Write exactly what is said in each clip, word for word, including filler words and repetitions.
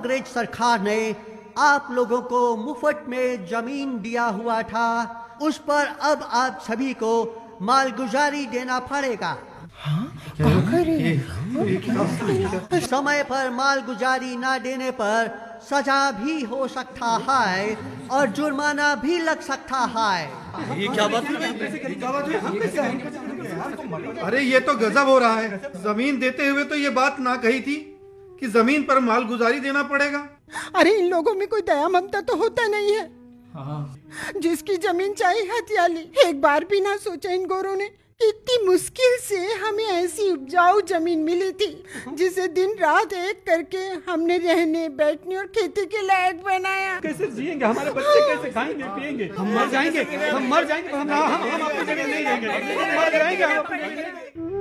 अंग्रेज सरकार ने आप लोगों को मुफ्त में जमीन दिया हुआ था, उस पर अब आप सभी को मालगुजारी देना पड़ेगा। हाँ? क्या करें? समय पर मालगुजारी न देने पर सजा भी हो सकता है और जुर्माना भी लग सकता है। ये क्या बात है? अरे ये तो गजब हो रहा है। जमीन देते हुए तो ये बात ना कही थी कि जमीन पर मालगुजारी देना पड़ेगा। अरे इन लोगों में कोई दया ममता तो होता नहीं है। हाँ। जिसकी जमीन चाहे हथियाली, एक बार भी ना सोचा इन गोरों ने कि इतनी मुश्किल से हमें ऐसी उपजाऊ जमीन मिली थी जिसे दिन रात एक करके हमने रहने बैठने और खेती के लायक बनाया। कैसे जिएंगे हमारे बच्चे, कैसे खाएंगे पिएंगे? हम मर जाएंगे, हम मर जाएंगे, हम हम हम अपनी जगह नहीं रहेंगे, हम मर जाएंगे, हम अपनी जगह।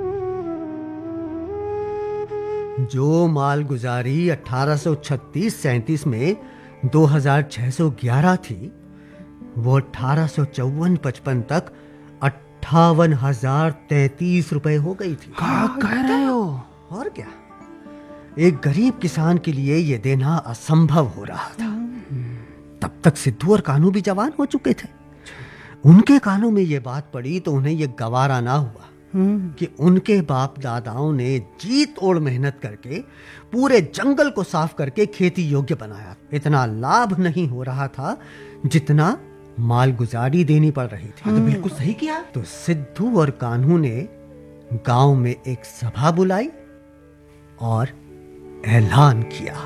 जो मालगुजारी अठारह सौ छत्तीस सैंतीस में दो हज़ार छह सौ ग्यारह थी, वो अठारह सौ चौवन पचपन तक अट्ठावन हजार तैतीस रुपए हो गई थी। क्या कह रहे हो? और क्या, एक गरीब किसान के लिए ये देना असंभव हो रहा था। तब तक सिद्धू और कान्हू भी जवान हो चुके थे। उनके कानों में ये बात पड़ी तो उन्हें ये गवारा ना हुआ कि उनके बाप दादाओं ने जी तोड़ मेहनत करके पूरे जंगल को साफ करके खेती योग्य बनाया। इतना लाभ नहीं हो रहा था जितना मालगुजारी देनी पड़ रही थी। तो बिल्कुल सही किया। तो सिद्धू और कान्हू ने गांव में एक सभा बुलाई और ऐलान किया।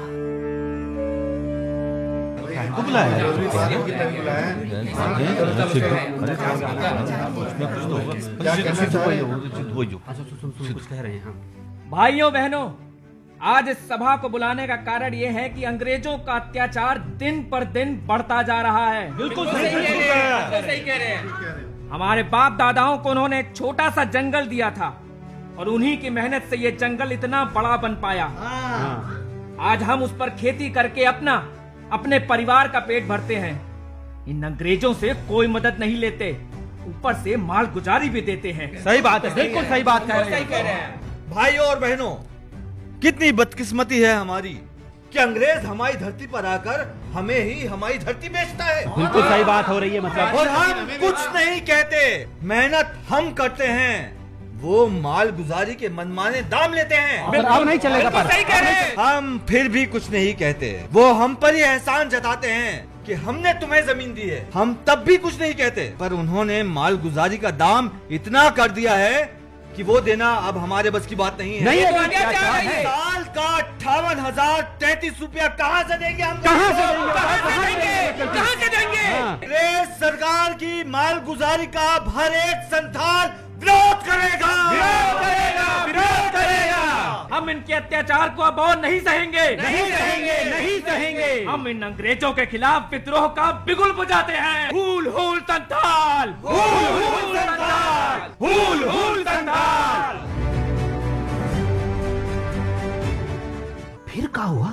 भाइयों बहनों, आज इस सभा को बुलाने का कारण यह है कि अंग्रेजों का अत्याचार दिन पर दिन बढ़ता जा रहा है। बिल्कुल सही कह रहे हैं। हमारे बाप दादाओं को उन्होंने एक छोटा सा जंगल दिया था और उन्हीं की मेहनत से ये जंगल इतना बड़ा बन पाया। आज हम उस पर खेती करके अपना अपने परिवार का पेट भरते हैं। इन अंग्रेजों से कोई मदद नहीं लेते, ऊपर से माल गुजारी भी देते हैं। सही बात है, बिल्कुल सही बात कह रहे हैं। भाइयों और बहनों, कितनी बदकिस्मती है हमारी कि अंग्रेज हमारी धरती पर आकर हमें ही हमारी धरती बेचता है। बिल्कुल सही बात हो रही है। मतलब और हम कुछ नहीं कहते, मेहनत हम करते हैं, वो माल गुजारी के मनमाने दाम लेते हैं। अब नहीं चलेगा। पर सही कह रहे हैं। हम फिर भी कुछ नहीं कहते, वो हम पर ही एहसान जताते हैं कि हमने तुम्हें जमीन दी है। हम तब भी कुछ नहीं कहते, पर उन्होंने माल गुजारी का दाम इतना कर दिया है कि वो देना अब हमारे बस की बात नहीं है। नहीं है, तो क्या क्या है? साल का अट्ठावन हजार तैतीस रुपया कहाँ से देंगे हम? कहाँ से देंगे? कहाँ से देंगे? कहाँ से देंगे? अंग्रेज सरकार की माल गुजारी का हर एक संथाल विरोध करेगा, विरोध करेगा, विरोध करेगा। हम इनके अत्याचार को अब और नहीं सहेंगे, नहीं सहेंगे, नहीं सहेंगे। हम इन अंग्रेजों के खिलाफ विद्रोह का बिगुल बुझाते हैं। हूल हूल संथाल, हूल हूल संथाल, हूल हूल संथाल। फिर क्या हुआ?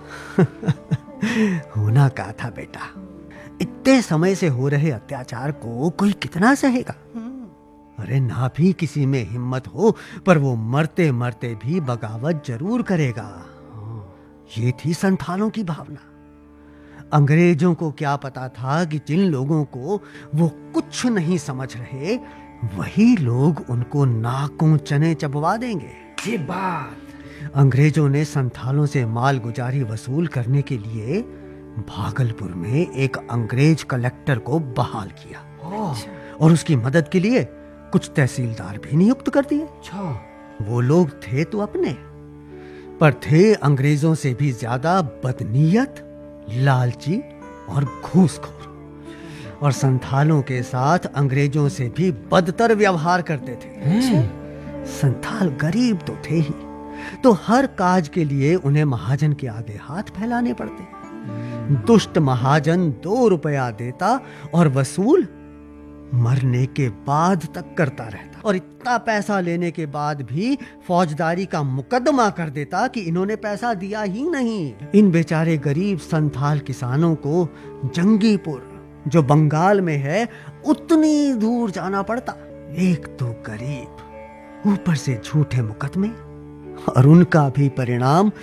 होना क्या था बेटा, इतने समय से हो रहे अत्याचार को कोई कितना सहेगा? अरे ना भी किसी में हिम्मत हो, पर वो मरते मरते भी बगावत जरूर करेगा। ये थी संथालों की भावना। अंग्रेजों को क्या पता था कि जिन लोगों को वो कुछ नहीं समझ रहे, वही लोग उनको नाकों चने चबवा देंगे। ये बात अंग्रेजों ने संथालों से माल गुजारी वसूल करने के लिए भागलपुर में एक अंग्रेज कलेक्टर को बहाल किया और उसकी मदद के लिए कुछ तहसीलदार भी नियुक्त कर दिए। वो लोग थे तो अपने, पर थे अंग्रेजों से भी ज्यादा बदनीयत, लालची और घूसखोर, और संथालों के साथ अंग्रेजों से भी बदतर व्यवहार करते थे। संथाल गरीब तो थे ही, तो हर काज के लिए उन्हें महाजन के आगे हाथ फैलाने पड़ते। दुष्ट महाजन दो रुपया देता और वसूल मरने के बाद तक करता रहता, और इतना पैसा लेने के बाद भी फौजदारी का मुकदमा कर देता कि इन्होंने पैसा दिया ही नहीं। इन बेचारे गरीब संथाल किसानों को जंगीपुर, जो बंगाल में है, उतनी दूर जाना पड़ता। एक तो गरीब, ऊपर से झूठे मुकदमे, और उनका भी परिणाम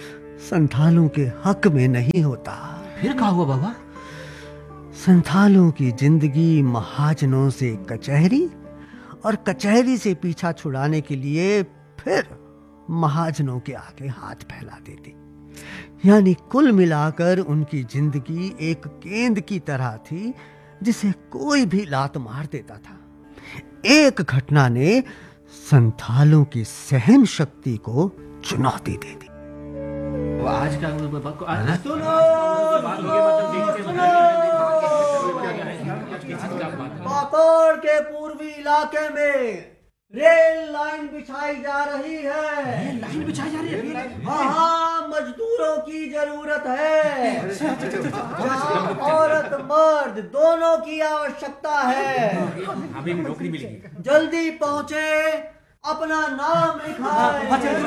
संथालों के हक में नहीं होता। फिर क्या हुआ बाबा? संथालों की जिंदगी महाजनों से कचहरी और कचहरी से पीछा छुड़ाने के लिए फिर महाजनों के आगे हाथ फैला देती। यानी कुल मिलाकर उनकी जिंदगी एक गेंद की तरह थी जिसे कोई भी लात मार देता था। एक घटना ने संथालों की सहन शक्ति को चुनौती दे दी। आज का सुनो, पाकोड़ के पूर्वी इलाके में रेल लाइन बिछाई जा रही है। लाइन बिछाई जा रही है? वहाँ मजदूरों की जरूरत है। औरत मर्द दोनों की आवश्यकता है। अभी भी नौकरी मिलेगी। जल्दी पहुँचे, अपना नाम लिखाएं।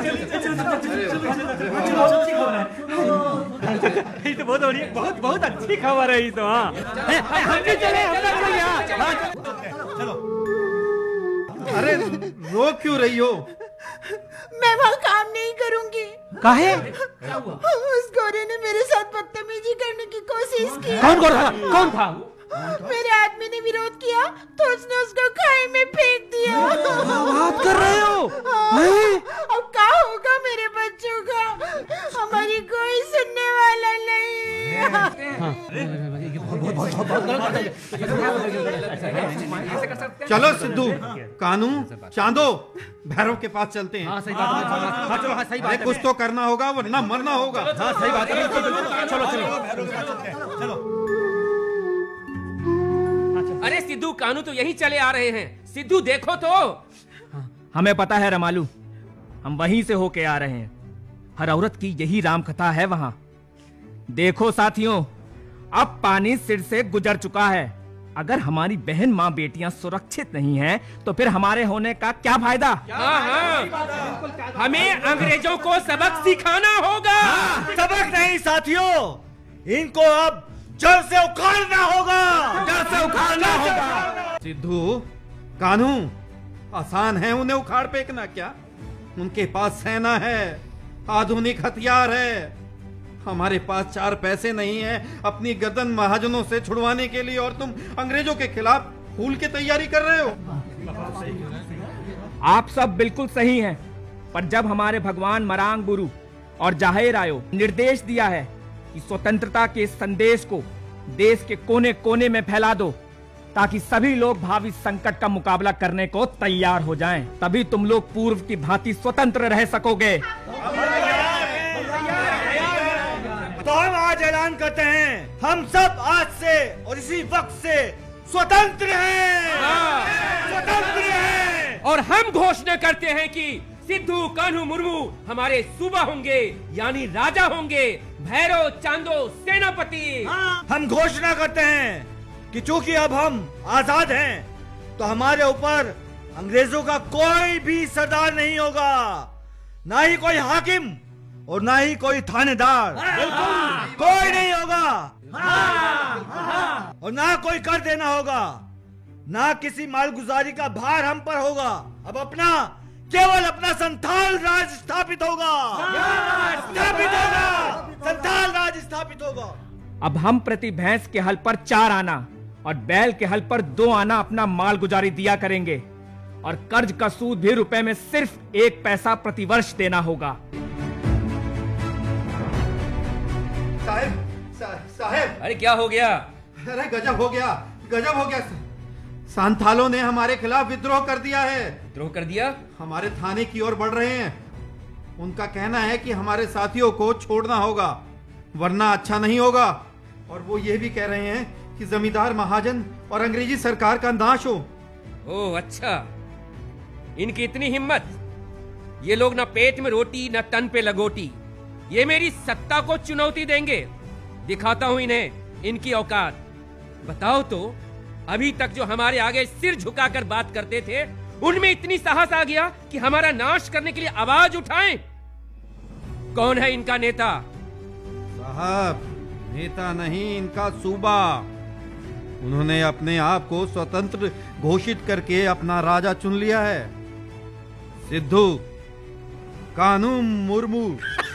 ये तो बहुत बढ़िया, बहुत बहुत अच्छी खबर है ये तो। हाँ, हम भी चले, हम लोग चले यहाँ। चलो। अरे रोक क्यों रही हो? मैं वहाँ काम नहीं करूंगी। काहे? उस गोरे ने मेरे साथ बदतमीजी करने की कोशिश की। कौन कौन था? कौन था? मेरे आदमी ने विरोध किया तो उसने उसको खाई में फेंक दिया। बात कर रहे हो? अब क्या होगा मेरे बच्चों का? हमारी कोई सुनने वाला नहीं। चलो सिद्धू, कानू, चांदो, भैरव के पास चलते हैं। हाँ सही बात है। हाँ चलो, हाँ सही बात है। कुछ तो करना होगा वरना मरना होगा। हाँ सही बात है। चलो चलो चलो। अरे सिद्धू, कानू तो यही चले आ रहे हैं। सिद्धू देखो तो। हमें पता है रमालू, हम वहीं से होके आ रहे हैं। हर औरत की यही राम कथा है वहां। देखो साथियों, अब पानी सिर से गुजर चुका है। अगर हमारी बहन माँ बेटियां सुरक्षित नहीं हैं, तो फिर हमारे होने का क्या फायदा? हाँ, हाँ। हमें अंग्रेजों को सबक सिखाना होगा। हाँ, सबक नहीं साथियों, इनको अब जड़ से उखाड़ना होगा। जड़ से उखाड़ना होगा। सिद्धू, कानू, आसान है उन्हें उखाड़ फेंकना क्या? उनके पास सेना है, आधुनिक हथियार है। हमारे पास चार पैसे नहीं है अपनी गर्दन महाजनों से छुड़वाने के लिए, और तुम अंग्रेजों के खिलाफ फूल की तैयारी कर रहे हो। आप सब बिल्कुल सही हैं, पर जब हमारे भगवान मरांग गुरु और जाहिर आयो निर्देश दिया है कि स्वतंत्रता के संदेश को देश के कोने कोने में फैला दो, ताकि सभी लोग भावी संकट का मुकाबला करने को तैयार हो जाएं, तभी तुम लोग पूर्व की भांति स्वतंत्र रह सकोगे। तो हम आज ऐलान करते हैं, हम सब आज से और इसी वक्त से स्वतंत्र हैं। स्वतंत्र हैं। और हम घोषणा करते हैं कि सिद्धू कान्हू मुर्मू हमारे सूबा होंगे, यानी राजा होंगे। भैरव चांदो सेनापति। हम घोषणा करते हैं कि चूंकि अब हम आजाद हैं, तो हमारे ऊपर अंग्रेजों का कोई भी सरदार नहीं होगा, ना ही कोई हाकिम और ना ही कोई थानेदार। कोई नहीं होगा। और ना कोई कर देना होगा, ना किसी मालगुजारी का भार हम पर होगा। अब अपना केवल अपना संथाल राज स्थापित होगा। स्थापित होगा। संथाल राज स्थापित होगा। अब हम प्रति भैंस के हल पर चार आना और बैल के हल पर दो आना अपना माल गुजारी दिया करेंगे, और कर्ज का सूद भी रुपए में सिर्फ एक पैसा प्रति वर्ष देना होगा। साहब, साहब, अरे क्या हो गया? अरे गजब हो गया, गजब हो गया। सांथालों ने हमारे खिलाफ विद्रोह कर दिया है। विद्रोह कर दिया? हमारे थाने की ओर बढ़ रहे हैं। उनका कहना है कि हमारे साथियों को छोड़ना होगा, वरना अच्छा नहीं होगा। और वो ये भी कह रहे हैं कि जमींदार महाजन और अंग्रेजी सरकार का नाश हो। ओह अच्छा, इनकी इतनी हिम्मत। ये लोग ना पेट में रोटी ना तन पे लगोटी। ये मेरी सत्ता को चुनौती देंगे। दिखाता हूं इन्हें इनकी औकात। बताओ तो, अभी तक जो हमारे आगे सिर झुकाकर बात करते थे, उनमें इतनी साहस आ गया कि हमारा नाश करने के लिए आवाज उठाएं। कौन है इनका नेता? साहब, नेता नहीं, इनका सूबा। उन्होंने अपने आप को स्वतंत्र घोषित करके अपना राजा चुन लिया है। सिद्धू कान्हू मुर्मू।